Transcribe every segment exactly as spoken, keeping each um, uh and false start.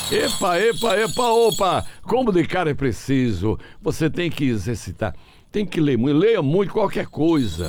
Epa, epa, epa, opa! Comunicar é preciso. Você tem que exercitar, tem que ler muito, leia muito qualquer coisa.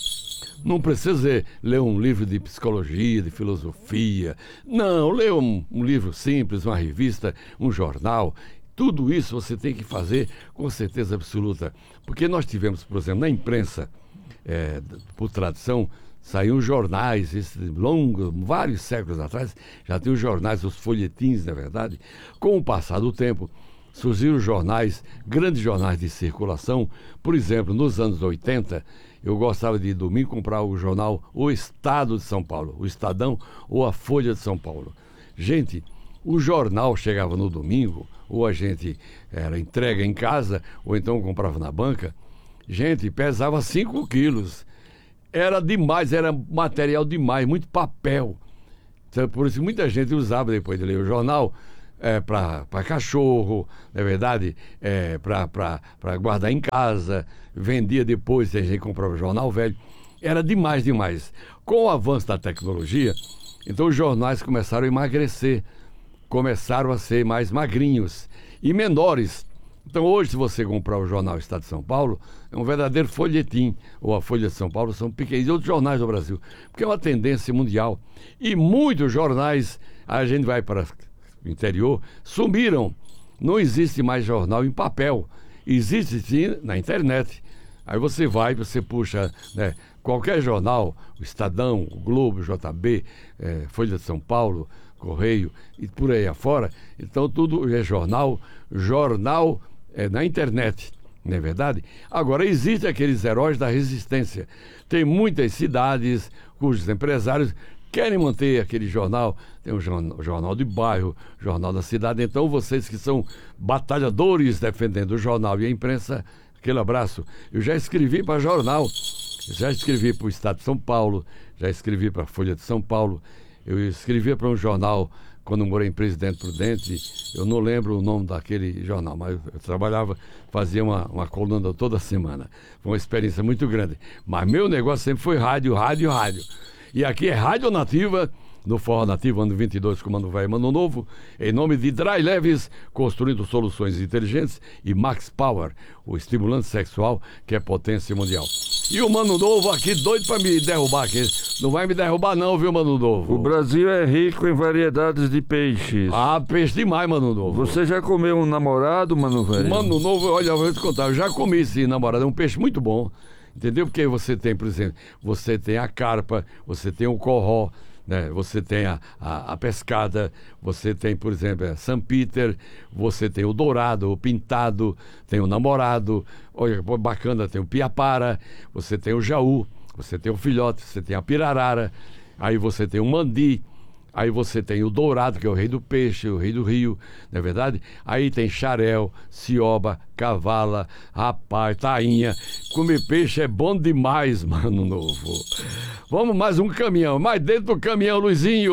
Não precisa ler um livro de psicologia, de filosofia. Não, leia um, um livro simples, uma revista, um jornal. Tudo isso você tem que fazer com certeza absoluta. Porque nós tivemos, por exemplo, na imprensa, é, por tradição, saíam jornais, longos, vários séculos atrás, já tinham jornais, os folhetins, na verdade. Com o passar do tempo, surgiram jornais, grandes jornais de circulação. Por exemplo, nos anos oitenta, eu gostava de domingo comprar o jornal O Estado de São Paulo, o Estadão ou a Folha de São Paulo. Gente, o jornal chegava no domingo, ou a gente era entregue em casa, ou então comprava na banca. Gente, pesava cinco quilos. Era demais, era material demais, muito papel. Então, por isso muita gente usava, depois de ler o jornal, é, para cachorro, na verdade, é, para guardar em casa, vendia depois, a gente comprava o jornal velho. Era demais, demais. Com o avanço da tecnologia, então os jornais começaram a emagrecer, começaram a ser mais magrinhos e menores. Então hoje, se você comprar o jornal Estado de São Paulo, é um verdadeiro folhetim, ou a Folha de São Paulo, são pequenos, e outros jornais do Brasil, porque é uma tendência mundial. E muitos jornais, a gente vai para o interior, sumiram. Não existe mais jornal em papel, existe sim na internet. Aí você vai, você puxa, né, qualquer jornal, o Estadão, o Globo, o J B, é, Folha de São Paulo, Correio e por aí afora. Então tudo é jornal, jornal é, na internet, não é verdade? Agora, existem aqueles heróis da resistência. Tem muitas cidades cujos empresários querem manter aquele jornal. Tem o jornal, jornal de bairro, jornal da cidade. Então vocês que são batalhadores defendendo o jornal e a imprensa, aquele abraço. Eu já escrevi para jornal, já escrevi para o Estado de São Paulo, já escrevi para a Folha de São Paulo. Eu escrevia para um jornal quando eu morei em Presidente Prudente. Eu não lembro o nome daquele jornal, mas eu trabalhava, fazia uma, uma coluna toda semana. Foi uma experiência muito grande. Mas meu negócio sempre foi rádio, rádio, rádio. E aqui é Rádio Nativa, no Forró Nativo, ano vinte e dois, Comando Velho, Mano Novo, em nome de Dry Leves, construindo soluções inteligentes, e Max Power, o estimulante sexual que é potência mundial. E o Mano Novo aqui doido pra me derrubar aqui. Não vai me derrubar não, viu, Mano Novo? O Brasil é rico em variedades de peixes. Ah, peixe demais, Mano Novo. Você já comeu um namorado, Mano Velho? Mano Novo, olha, eu vou te contar, eu já comi esse namorado, é um peixe muito bom. Entendeu? Porque você tem, por exemplo, você tem a carpa, você tem o corró, né? Você tem a, a, a pescada, você tem, por exemplo, a São Peter, você tem o dourado, o pintado, tem o namorado, olha, bacana, tem o piapara, você tem o jaú, você tem o filhote, você tem a pirarara, aí você tem o mandi, aí você tem o dourado, que é o rei do peixe, o rei do rio, não é verdade? Aí tem xarel, cioba, cavala, rapaz, tainha. Comer peixe é bom demais, Mano Novo. Vamos mais um caminhão, mais dentro do caminhão, Luizinho.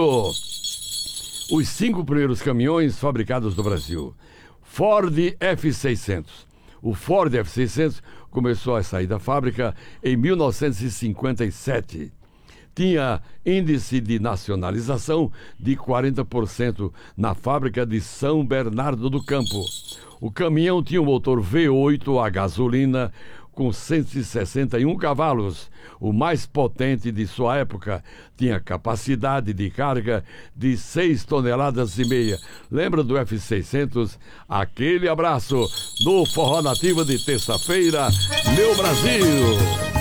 Os cinco primeiros caminhões fabricados no Brasil. Ford F seiscentos. O Ford F seiscentos começou a sair da fábrica em mil novecentos e cinquenta e sete. Tinha índice de nacionalização de quarenta por cento na fábrica de São Bernardo do Campo. O caminhão tinha um motor V oito a gasolina com cento e sessenta e um cavalos, o mais potente de sua época. Tinha capacidade de carga de seis toneladas e meia. Lembra do F seiscentos? Aquele abraço no Forró Nativa de terça-feira, meu Brasil!